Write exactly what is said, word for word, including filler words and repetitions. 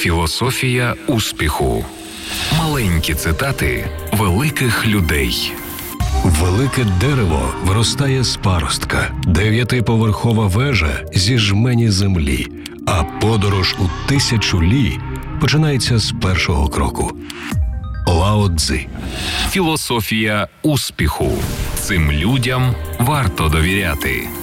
Філософія успіху. Маленькі цитати великих людей. Велике дерево виростає з паростка, дев'ятиповерхова вежа зі жмені землі, а подорож у тисячу лі починається з першого кроку. Лао Цзи. Філософія успіху. Цим людям варто довіряти.